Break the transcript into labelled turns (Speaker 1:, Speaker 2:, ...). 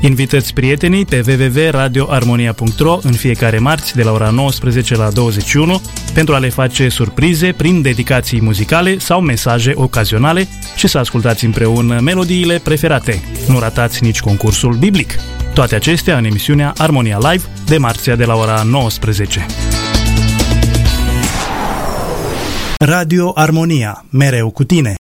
Speaker 1: Invitați prietenii pe www.radioarmonia.ro în fiecare marți de la ora 19 la 21 pentru a le face surprize prin dedicații muzicale sau mesaje ocazionale și să ascultați împreună melodiile preferate. Nu ratați nici concursul biblic. Toate acestea în emisiunea Armonia Live de marțea de la ora 19. Radio Armonia, mereu cu tine.